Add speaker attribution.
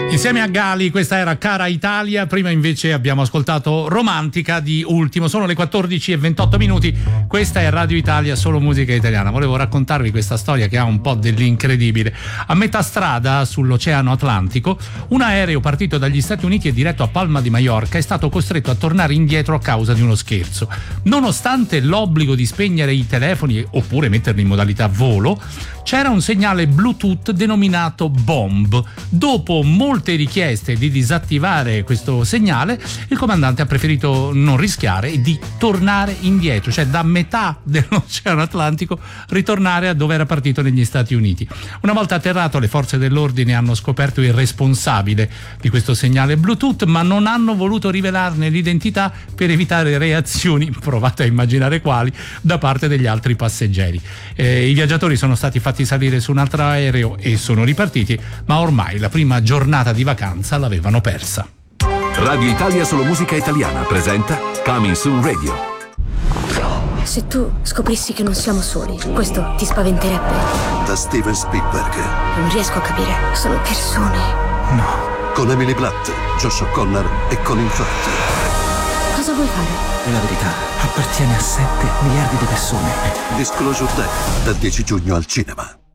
Speaker 1: Insieme a Gali, questa era Cara Italia, prima invece abbiamo ascoltato Romantica di Ultimo. Sono le 14:28, questa è Radio Italia, solo musica italiana. Volevo raccontarvi questa storia che ha un po' dell'incredibile. A metà strada sull'Oceano Atlantico, un aereo partito dagli Stati Uniti e diretto a Palma di Maiorca è stato costretto a tornare indietro a causa di uno scherzo. Nonostante l'obbligo di spegnere i telefoni oppure metterli in modalità volo, c'era un segnale Bluetooth denominato bomb. Dopo molte richieste di disattivare questo segnale, il comandante ha preferito non rischiare e di tornare indietro, cioè da metà dell'Oceano Atlantico ritornare a dove era partito negli Stati Uniti. Una volta atterrato, le forze dell'ordine hanno scoperto il responsabile di questo segnale Bluetooth, ma non hanno voluto rivelarne l'identità per evitare reazioni, provate a immaginare quali, da parte degli altri passeggeri. I viaggiatori sono stati fatti salire su un altro aereo e sono ripartiti, ma ormai la prima giornata di vacanza l'avevano persa.
Speaker 2: Radio Italia Solo Musica Italiana presenta Coming Soon Radio.
Speaker 3: Se tu scoprissi che non siamo soli, questo ti spaventerebbe?
Speaker 4: Da Steven Spielberg.
Speaker 3: Non riesco a capire, sono persone.
Speaker 4: No. Con Emily Blunt, Josh O'Connor e Colin Firth.
Speaker 3: Cosa vuoi fare?
Speaker 5: La verità appartiene a 7 miliardi di persone.
Speaker 4: Disclosure Day, dal 10 giugno al cinema.